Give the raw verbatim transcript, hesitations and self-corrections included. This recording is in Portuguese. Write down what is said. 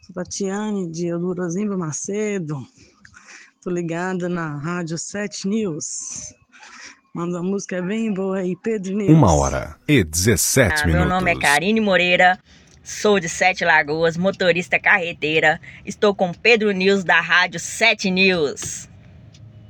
Sou Tatiane, de Eldorozimba Macedo. Tô ligada na Rádio sete News. Manda uma música bem boa aí, Pedro News. Uma hora e dezessete Ah, minutos. meu nome é Karine Moreira, sou de Sete Lagoas, motorista carreteira. Estou com Pedro News da Rádio sete News.